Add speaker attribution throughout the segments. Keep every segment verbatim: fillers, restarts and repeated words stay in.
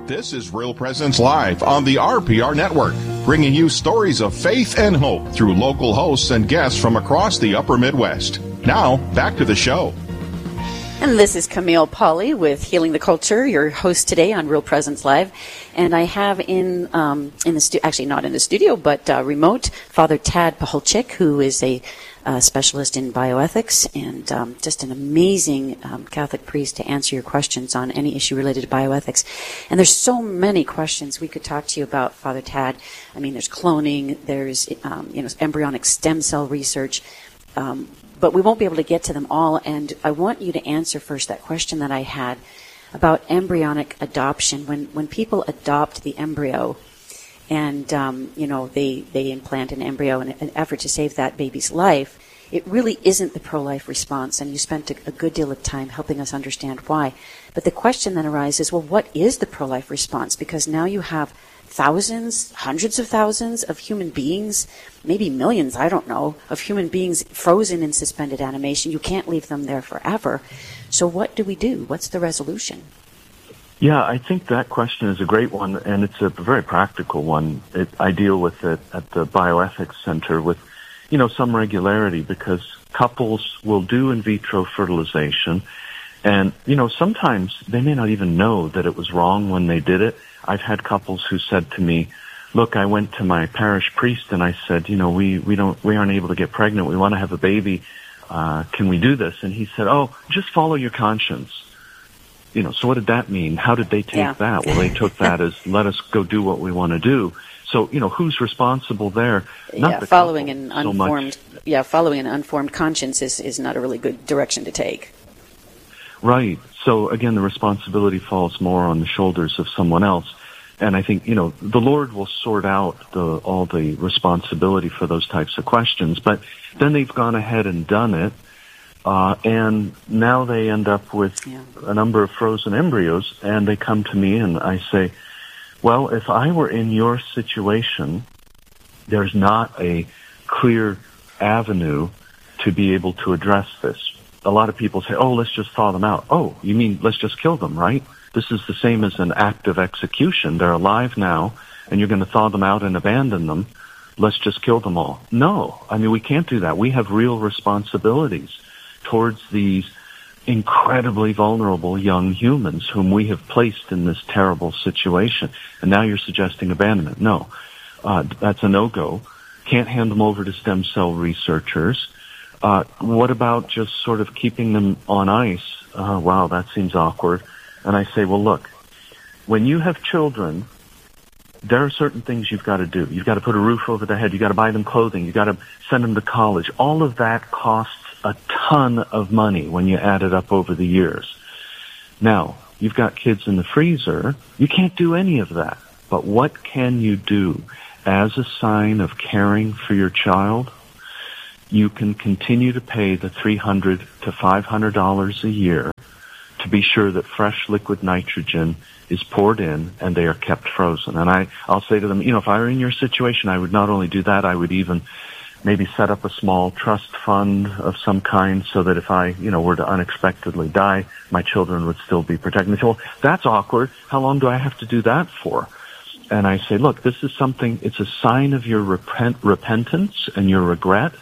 Speaker 1: This is Real Presence Live on the R P R Network, bringing you stories of faith and hope through local hosts and guests from across the upper Midwest. Now, back to the show.
Speaker 2: And this is Camille Pauly with Healing the Culture, your host today on Real Presence Live. And I have in um, in the stu- actually not in the studio, but uh, remote, Father Tad Pacholczyk, who is a uh, specialist in bioethics and um, just an amazing um, Catholic priest to answer your questions on any issue related to bioethics. And there's so many questions we could talk to you about, Father Tad. I mean, there's cloning, there's um, you know embryonic stem cell research. Um, But we won't be able to get to them all, and I want you to answer first that question that I had about embryonic adoption. When when people adopt the embryo, and um, you know they, they implant an embryo in an effort to save that baby's life, it really isn't the pro-life response, and you spent a, a good deal of time helping us understand why. But the question then arises, well, what is the pro-life response? Because now you have thousands, hundreds of thousands of human beings, maybe millions, I don't know, of human beings frozen in suspended animation. You can't leave them there forever. So what do we do? What's the resolution?
Speaker 3: Yeah, I think that question is a great one, and it's a very practical one. It, I deal with it at the Bioethics Center with, you know, some regularity, because couples will do in vitro fertilization, and, you know, sometimes they may not even know that it was wrong when they did it. I've had couples who said to me, look, I went to my parish priest and I said, you know, we, we don't, we aren't able to get pregnant. We want to have a baby. Uh, can we do this? And he said, oh, just follow your conscience. You know, so what did that mean? How did they take yeah. that? Well, they took that as, let us go do what we want to do. So, you know, who's responsible there? Not
Speaker 2: yeah,
Speaker 3: the
Speaker 2: following
Speaker 3: couple,
Speaker 2: an unformed, so yeah, following an unformed conscience is, is not a really good direction to take.
Speaker 3: Right. So again, the responsibility falls more on the shoulders of someone else. And I think, you know, the Lord will sort out the, all the responsibility for those types of questions. But then they've gone ahead and done it. Uh, and now they end up with yeah. a number of frozen embryos, and they come to me and I say, well, if I were in your situation, there's not a clear avenue to be able to address this. A lot of people say, oh, let's just thaw them out. Oh, you mean let's just kill them, right? This is the same as an act of execution. They're alive now, and you're going to thaw them out and abandon them. Let's just kill them all. No, I mean, we can't do that. We have real responsibilities towards these incredibly vulnerable young humans whom we have placed in this terrible situation. And now you're suggesting abandonment. No, uh, that's a no-go. Can't hand them over to stem cell researchers. Uh, what about just sort of keeping them on ice? Uh, wow, that seems awkward. And I say, well, look, when you have children, there are certain things you've got to do. You've got to put a roof over their head. You've got to buy them clothing. You've got to send them to college. All of that costs a ton of money when you add it up over the years. Now, you've got kids in the freezer. You can't do any of that. But what can you do as a sign of caring for your child? You can continue to pay the three hundred to five hundred dollars a year to be sure that fresh liquid nitrogen is poured in and they are kept frozen. And I, I'll say to them, you know, if I were in your situation, I would not only do that, I would even maybe set up a small trust fund of some kind so that if I, you know, were to unexpectedly die, my children would still be protected. They say, well, that's awkward. How long do I have to do that for? And I say, look, this is something, it's a sign of your repent, repentance and your regret.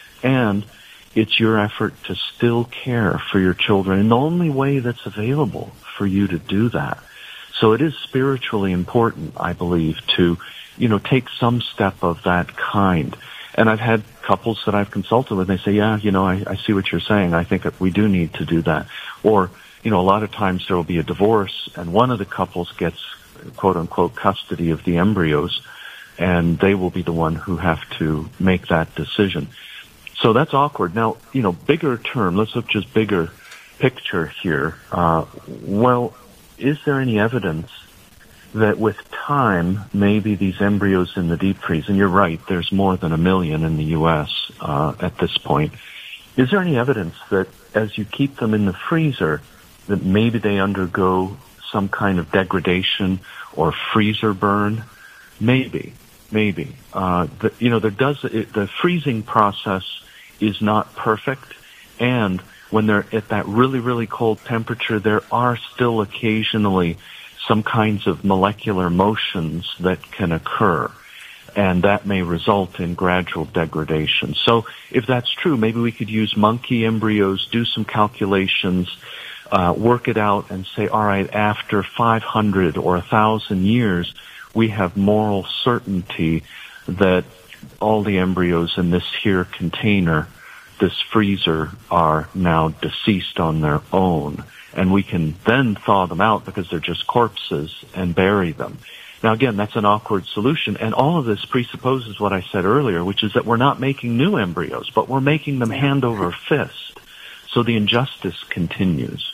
Speaker 3: And it's your effort to still care for your children in the only way that's available for you to do that. So it is spiritually important, I believe, to, you know, take some step of that kind. And I've had couples that I've consulted with, and they say, yeah, you know, I, I see what you're saying. I think that we do need to do that. Or, you know, a lot of times there will be a divorce, and one of the couples gets, quote unquote, custody of the embryos, and they will be the one who have to make that decision. So that's awkward. Now, you know, bigger term, let's look just bigger picture here. Uh, well, is there any evidence that with time, maybe these embryos in the deep freeze, and you're right, there's more than a million in the U S uh, at this point. Is there any evidence that as you keep them in the freezer, that maybe they undergo some kind of degradation or freezer burn? Maybe, maybe. Uh, the, you know, there does, it, the freezing process is not perfect, and when they're at that really, really cold temperature, there are still occasionally some kinds of molecular motions that can occur, and that may result in gradual degradation. So if that's true, maybe we could use monkey embryos, do some calculations, uh, work it out, and say, all right, after five hundred or one thousand years, we have moral certainty that all the embryos in this here container, this freezer, are now deceased on their own. And we can then thaw them out because they're just corpses and bury them. Now, again, that's an awkward solution, and all of this presupposes what I said earlier, which is that we're not making new embryos, but we're making them hand over fist. So the injustice continues.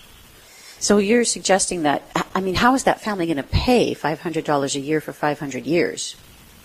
Speaker 2: So you're suggesting that, I mean, how is that family going to pay five hundred dollars a year for five hundred years?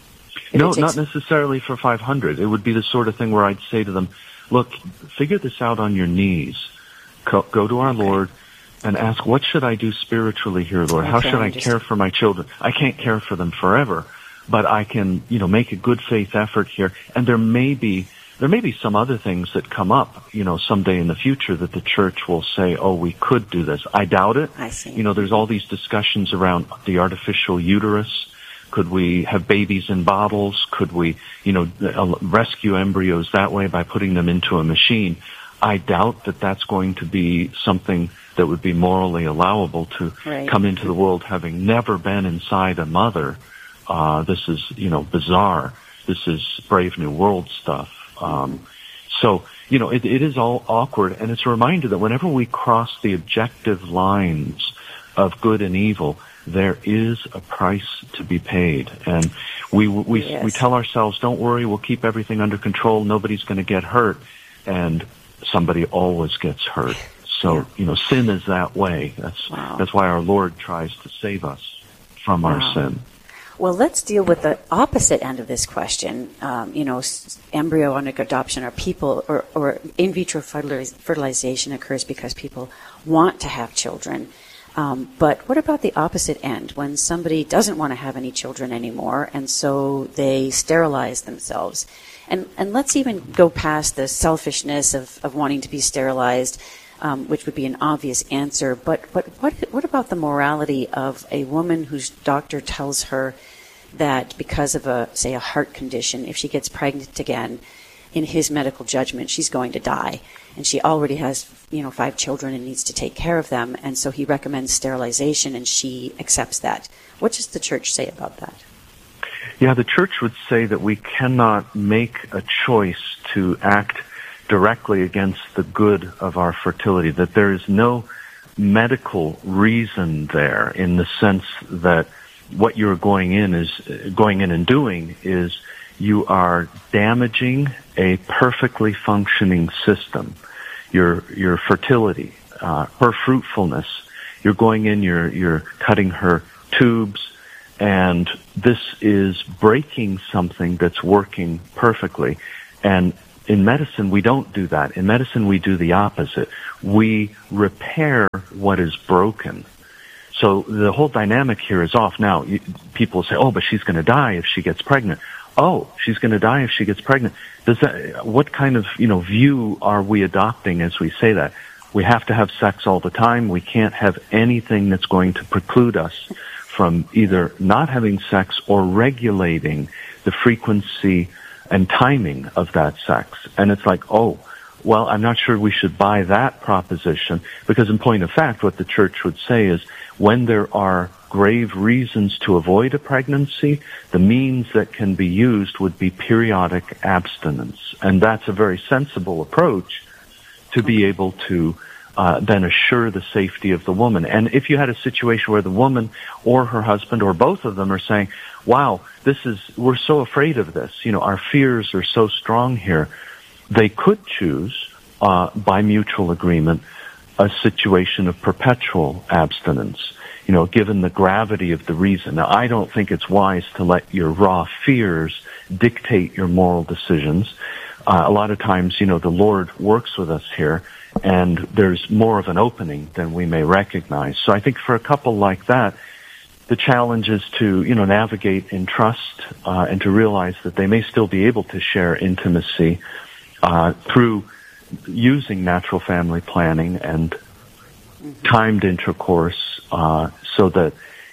Speaker 3: No, not necessarily for five hundred dollars. It would be the sort of thing where I'd say to them, look, figure this out on your knees. Go, go to our okay. Lord and ask, what should I do spiritually here, Lord? Okay, How should I, I care for my children? I can't care for them forever, but I can, you know, make a good faith effort here. And there may be, there may be some other things that come up, you know, someday in the future that the church will say, oh, we could do this. I doubt it.
Speaker 2: I see.
Speaker 3: You know, there's all these discussions around the artificial uterus. Could we have babies in bottles? Could we, you know, rescue embryos that way by putting them into a machine? I doubt that that's going to be something that would be morally allowable to right. come into the world having never been inside a mother. Uh, this is, you know, bizarre. This is Brave New World stuff. Um, so, you know, it, it is all awkward, and it's a reminder that whenever we cross the objective lines of good and evil, there is a price to be paid. And we we yes. we tell ourselves, don't worry, we'll keep everything under control, nobody's going to get hurt, and somebody always gets hurt. So, yeah. you know, sin is that way. That's wow. that's why our Lord tries to save us from wow. our sin.
Speaker 2: Well, let's deal with the opposite end of this question. Um, you know, embryonic adoption, or people, or, or in vitro fertilization occurs because people want to have children. Um, but what about the opposite end, when somebody doesn't want to have any children anymore, and so they sterilize themselves? And and let's even go past the selfishness of, of wanting to be sterilized, um, which would be an obvious answer. But but what what about the morality of a woman whose doctor tells her that because of a, say, a heart condition, if she gets pregnant again, in his medical judgment, she's going to die, and she already has, you know, five children and needs to take care of them, and so he recommends sterilization, and she accepts that. What does the church say about that?
Speaker 3: Yeah, the church would say that we cannot make a choice to act directly against the good of our fertility, that there is no medical reason there, in the sense that what you're going in is going in and doing is you are damaging a perfectly functioning system. Your your fertility, uh, her fruitfulness. You're going in, you're you're cutting her tubes, and this is breaking something that's working perfectly. And in medicine, we don't do that. In medicine, we do the opposite. We repair what is broken. So the whole dynamic here is off. Now, you, people say, oh, but she's going to die if she gets pregnant. Oh, she's going to die if she gets pregnant. Does that, what kind of, you know, view are we adopting as we say that? We have to have sex all the time. We can't have anything that's going to preclude us from either not having sex or regulating the frequency and timing of that sex. And it's like, oh, well, I'm not sure we should buy that proposition, because in point of fact, what the church would say is when there are grave reasons to avoid a pregnancy, the means that can be used would be periodic abstinence. And that's a very sensible approach to be able to uh, then assure the safety of the woman. And if you had a situation where the woman or her husband or both of them are saying, wow, this is, we're so afraid of this, you know, our fears are so strong here, they could choose, uh, by mutual agreement, a situation of perpetual abstinence, you know, given the gravity of the reason. Now, I don't think it's wise to let your raw fears dictate your moral decisions. Uh, a lot of times, you know, the Lord works with us here, and there's more of an opening than we may recognize. So I think for a couple like that, the challenge is to, you know, navigate in trust, uh, and to realize that they may still be able to share intimacy uh, through using natural family planning and timed intercourse, uh, so that,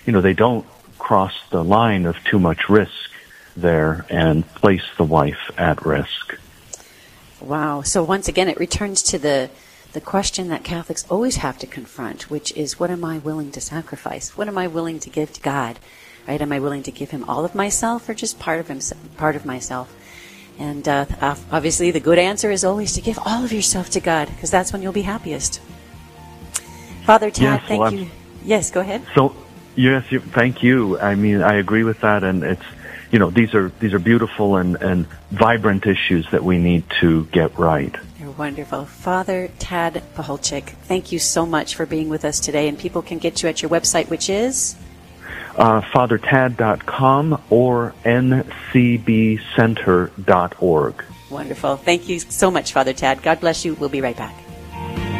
Speaker 3: you know, they don't cross the line of too much risk there and place the wife at risk.
Speaker 2: Wow. So once again, it returns to the the question that Catholics always have to confront, which is, what am I willing to sacrifice? What am I willing to give to God? Right? Am I willing to give Him all of myself or just part of himself, part of myself? And uh, obviously, the good answer is always to give all of yourself to God, because that's when you'll be happiest. Father Tad,
Speaker 3: yes,
Speaker 2: thank
Speaker 3: well,
Speaker 2: you. Yes, go ahead.
Speaker 3: So, yes, you, thank you. I mean, I agree with that, and it's, you know, these are these are beautiful and, and vibrant issues that we need to get right.
Speaker 2: You're wonderful. Father Tad Pacholczyk, thank you so much for being with us today, and people can get you at your website, which is?
Speaker 3: Uh, father tad dot com or n c b center dot org.
Speaker 2: Wonderful. Thank you so much, Father Tad. God bless you. We'll be right back.